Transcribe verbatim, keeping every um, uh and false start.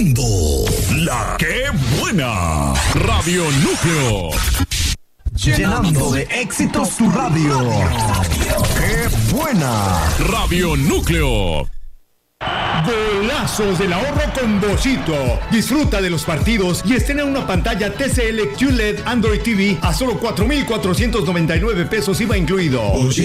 La que buena. Radio Núcleo. Llenando de éxitos tu radio. ¡Qué buena! Radio Núcleo. Golazos del ahorro con Bochito. Disfruta de los partidos y estrena una pantalla T C L Q L E D Android T V a solo cuatro mil cuatrocientos noventa y nueve pesos I V A incluido.